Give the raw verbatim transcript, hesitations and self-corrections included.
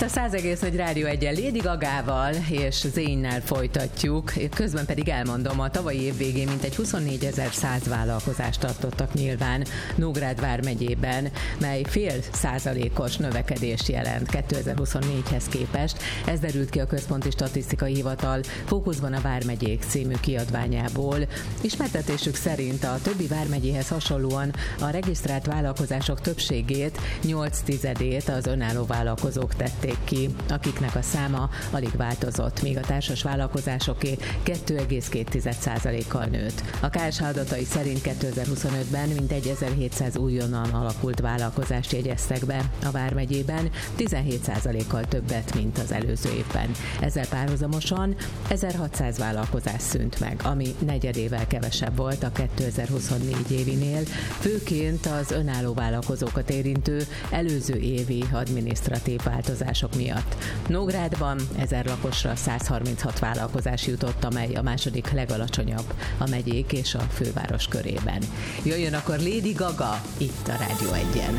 a száz egész négy Rádió egyen Lady Gagával és Zayn-nel folytatjuk. Közben pedig elmondom, a tavalyi év végén mintegy huszonnégyezer-száz vállalkozást tartottak nyilván Nógrád vármegyében, mely fél százalékos növekedést jelent kétezer-huszonnégyhez képest. Ez derült ki a Központi Statisztikai Hivatal Fókuszban a vármegyék című kiadványából. Ismertetésük szerint a többi vármegyéhez hasonlóan a regisztrált vállalkozások többségét, nyolc tizedét az önálló vállalkozók tették ki, akiknek a száma alig változott, míg a társas vállalkozásoké kettő egész két százalékkal nőtt. A ká es há adatai szerint kétezer-huszonötben mintegy ezerhétszáz újonnan alakult vállalkozást jegyeztek be a vármegyében, tizenhét százalékkal többet, mint az előző évben. Ezzel párhuzamosan ezerhatszáz vállalkozás szűnt meg, ami negyedével kevesebb volt a kétezer-huszonnégy évinél, főként az önálló vállalkozókat érintő előző évi adminisztratív változások miatt. Nógrádban ezer lakosra száz harminchat vállalkozás jutott, amely a második legalacsonyabb a megyék és a főváros körében. Jöjjön akkor Lady Gaga itt a Rádió egyen.